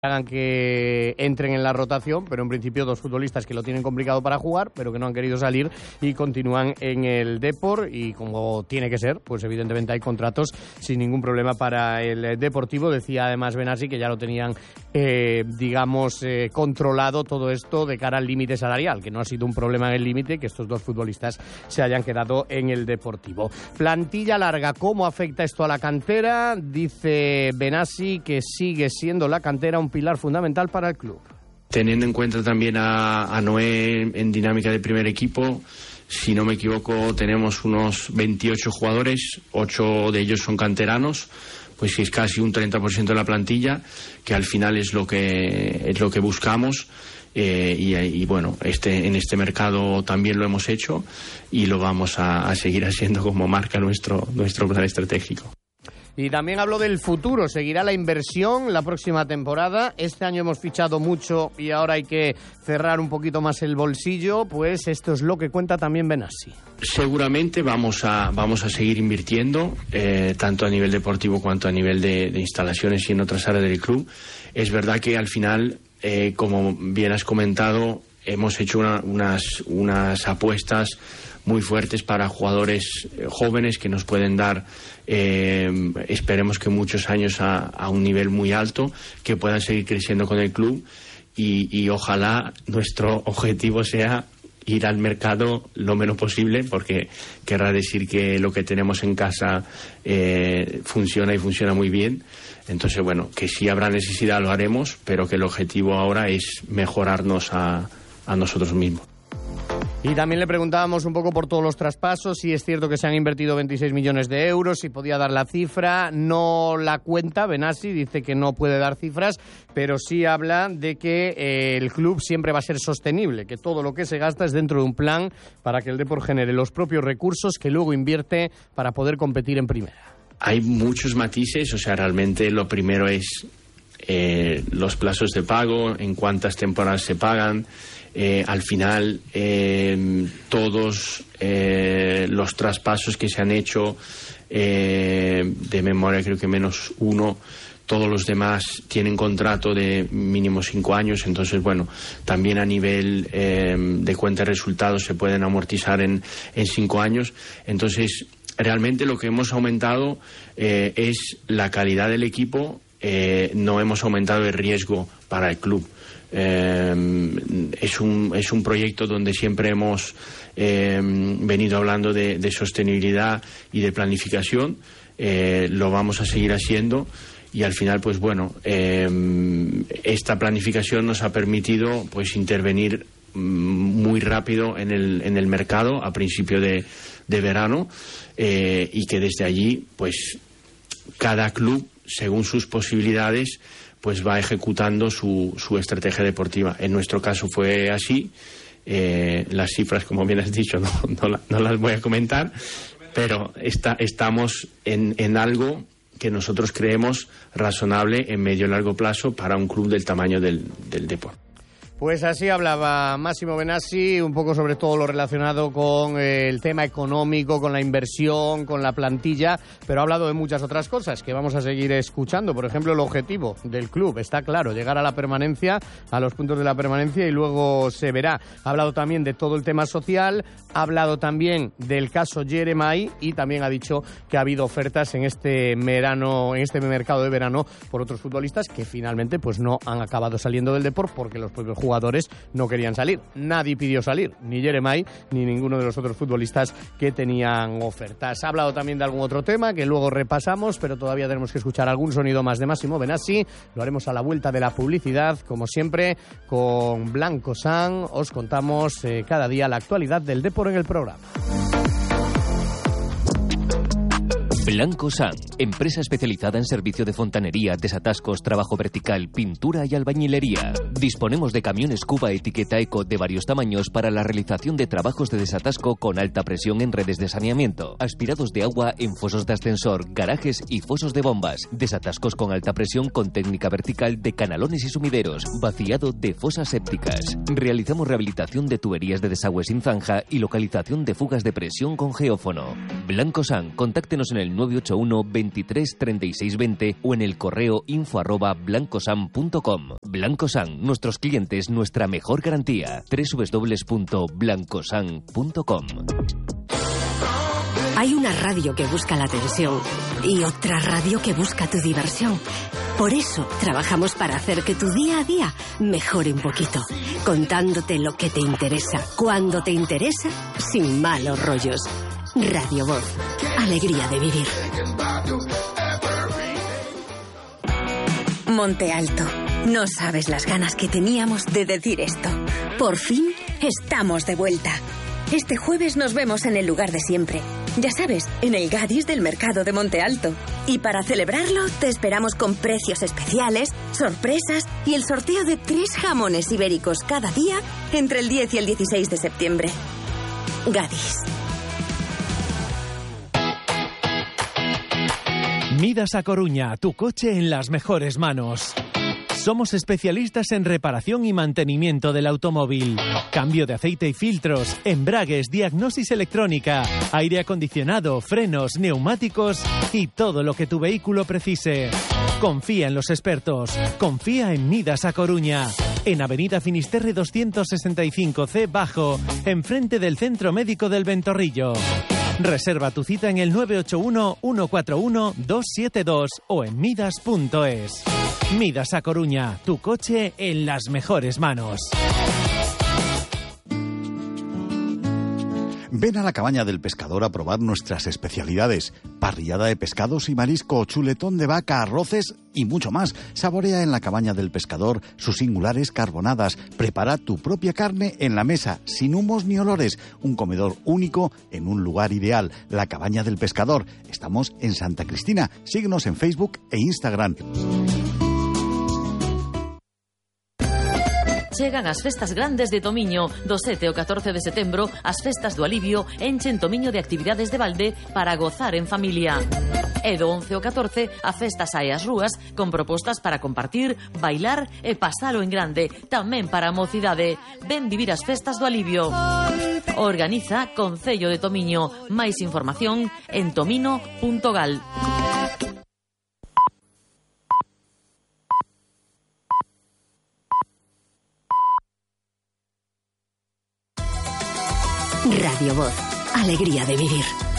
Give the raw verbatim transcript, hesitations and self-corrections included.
hagan que entren en la rotación, pero en principio dos futbolistas que lo tienen complicado para jugar, pero que no han querido salir y continúan en el Depor, y como tiene que ser, pues evidentemente hay contratos sin ningún problema para el Deportivo. Decía además Benassi que ya lo tenían, eh, digamos, eh, controlado todo esto de cara al límite salarial, que no ha sido un problema en el límite que estos dos futbolistas se hayan quedado en el Deportivo. Plantilla larga, ¿cómo afecta esto a la cantera? Dice Benassi que sigue siendo la cantera un pilar fundamental para el club. Teniendo en cuenta también a, a Noé en dinámica de primer equipo, si no me equivoco tenemos unos veintiocho jugadores, ocho de ellos son canteranos, pues es casi un treinta por ciento de la plantilla, que al final es lo que es lo que buscamos. Eh, y, y bueno, este en este mercado también lo hemos hecho y lo vamos a, a seguir haciendo como marca nuestro nuestro plan estratégico. Y también habló del futuro, seguirá la inversión la próxima temporada. Este año hemos fichado mucho y ahora hay que cerrar un poquito más el bolsillo, pues esto es lo que cuenta también Benassi. Seguramente vamos a vamos a seguir invirtiendo, eh, tanto a nivel deportivo cuanto a nivel de, de instalaciones y en otras áreas del club. Es verdad que al final, eh, como bien has comentado, hemos hecho una, unas, unas apuestas muy fuertes para jugadores jóvenes que nos pueden dar, eh, esperemos que muchos años a, a un nivel muy alto, que puedan seguir creciendo con el club y, y ojalá nuestro objetivo sea ir al mercado lo menos posible, porque querrá decir que lo que tenemos en casa eh, funciona y funciona muy bien. Entonces, bueno, que si habrá necesidad lo haremos, pero que el objetivo ahora es mejorarnos a, a nosotros mismos. Y también le preguntábamos un poco por todos los traspasos, si es cierto que se han invertido veintiséis millones de euros, si podía dar la cifra. No la cuenta Benassi, dice que no puede dar cifras, pero sí habla de que eh, el club siempre va a ser sostenible, que todo lo que se gasta es dentro de un plan para que el Depor genere los propios recursos que luego invierte para poder competir en primera. Hay muchos matices, o sea, realmente lo primero es eh, los plazos de pago, en cuántas temporadas se pagan. Eh, al final eh, todos eh, los traspasos que se han hecho, eh, de memoria creo que menos uno, todos los demás tienen contrato de mínimo cinco años, entonces bueno, también a nivel eh, de cuenta de resultados se pueden amortizar en, en cinco años. Entonces realmente lo que hemos aumentado eh, es la calidad del equipo, eh, no hemos aumentado el riesgo para el club. Eh, es un es un proyecto donde siempre hemos eh, venido hablando de, de sostenibilidad y de planificación. Eh, lo vamos a seguir haciendo y al final, pues bueno, eh, esta planificación nos ha permitido pues intervenir muy rápido en el en el mercado a principio de, de verano, eh, y que desde allí pues cada club, según sus posibilidades, pues va ejecutando su, su estrategia deportiva. En nuestro caso fue así. Eh, las cifras, como bien has dicho, no, no, la, no las voy a comentar, pero está, estamos en, en algo que nosotros creemos razonable en medio y largo plazo para un club del tamaño del, del Depor. Pues así hablaba Massimo Benassi, un poco sobre todo lo relacionado con el tema económico, con la inversión, con la plantilla, pero ha hablado de muchas otras cosas que vamos a seguir escuchando. Por ejemplo, el objetivo del club está claro, llegar a la permanencia, a los puntos de la permanencia, y luego se verá. Ha hablado también de todo el tema social, ha hablado también del caso Jeremai y también ha dicho que ha habido ofertas en este verano, en este mercado de verano por otros futbolistas que finalmente pues no han acabado saliendo del Depor porque los propios jugadores jugadores no querían salir. Nadie pidió salir, ni Jeremai ni ninguno de los otros futbolistas que tenían ofertas. Ha hablado también de algún otro tema que luego repasamos, pero todavía tenemos que escuchar algún sonido más de Massimo Benassi. Lo haremos a la vuelta de la publicidad, como siempre, con Blanco San. Os contamos eh, cada día la actualidad del Depor en el programa. Blanco San, empresa especializada en servicio de fontanería, desatascos, trabajo vertical, pintura y albañilería. Disponemos de camiones Cuba etiqueta Eco de varios tamaños para la realización de trabajos de desatasco con alta presión en redes de saneamiento, aspirados de agua en fosos de ascensor, garajes y fosos de bombas, desatascos con alta presión con técnica vertical de canalones y sumideros, vaciado de fosas sépticas. Realizamos rehabilitación de tuberías de desagüe sin zanja y localización de fugas de presión con geófono. Blanco San, contáctenos en el el nueve ocho uno veintitrés treinta y seis veinte o en el correo info arroba blancosan punto com. Blancosan, nuestros clientes, nuestra mejor garantía. doble u doble u doble u punto blancosan punto com. Hay una radio que busca la atención y otra radio que busca tu diversión. Por eso trabajamos para hacer que tu día a día mejore un poquito, contándote lo que te interesa, cuando te interesa, sin malos rollos. Radio Voz, alegría de vivir. Monte Alto, no sabes las ganas que teníamos de decir esto. Por fin estamos de vuelta. Este jueves nos vemos en el lugar de siempre. Ya sabes, en el Gadis del Mercado de Monte Alto. Y para celebrarlo, te esperamos con precios especiales, sorpresas y el sorteo de tres jamones ibéricos cada día entre el diez y el dieciséis de septiembre. Gadis. Midas a Coruña, tu coche en las mejores manos. Somos especialistas en reparación y mantenimiento del automóvil. Cambio de aceite y filtros, embragues, diagnosis electrónica, aire acondicionado, frenos, neumáticos y todo lo que tu vehículo precise. Confía en los expertos. Confía en Midas a Coruña. En Avenida Finisterre doscientos sesenta y cinco C Bajo, enfrente del Centro Médico del Ventorrillo. Reserva tu cita en el nueve ocho uno uno cuatro uno dos siete dos o en midas punto es. Midas a Coruña, tu coche en las mejores manos. Ven a la Cabaña del Pescador a probar nuestras especialidades. Parrillada de pescados y marisco, chuletón de vaca, arroces y mucho más. Saborea en la Cabaña del Pescador sus singulares carbonadas. Prepara tu propia carne en la mesa, sin humos ni olores. Un comedor único en un lugar ideal. La Cabaña del Pescador. Estamos en Santa Cristina. Síguenos en Facebook e Instagram. Chegan as festas grandes de Tomiño. Do sete ao catorce de setembro, as festas do alivio enchen Tomiño de actividades de balde para gozar en familia. E do once ao catorce, a festa sae ás rúas con propostas para compartir, bailar e pasalo en grande, tamén para a mocidade. Ven vivir as festas do alivio. Organiza Concello de Tomiño. Máis información en tomino punto gal. Radio Voz, alegría de vivir.